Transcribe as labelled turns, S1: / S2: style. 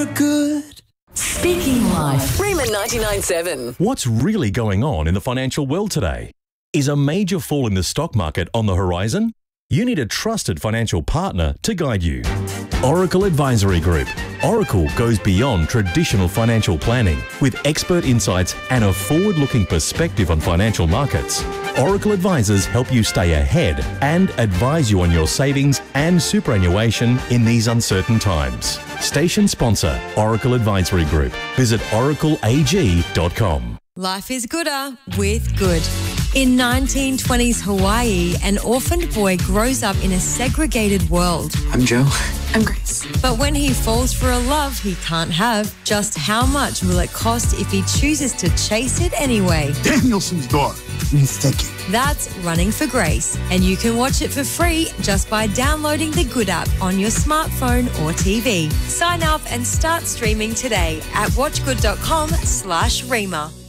S1: Good.
S2: Speaking Life.
S3: Rima 99.7.
S4: What's really going on in the financial world today? Is a major fall in the stock market on the horizon? You need a trusted financial partner to guide you. Oracle Advisory Group. Oracle goes beyond traditional financial planning with expert insights and a forward-looking perspective on financial markets. Oracle advisors help you stay ahead and advise you on your savings and superannuation in these uncertain times. Station sponsor, Oracle Advisory Group. Visit oracleag.com.
S5: Life is gooder with Good. In 1920s Hawaii, an orphaned boy grows up in a segregated world.
S1: I'm Joe.
S6: I'm Grace.
S5: But when he falls for a love he can't have, just how much will it cost if he chooses to chase it anyway?
S7: Danielson's daughter. Sticky.
S5: That's Running for Grace, and you can watch it for free just by downloading the Good app on your smartphone or TV. Sign up and start streaming today at watchgood.com/Rima.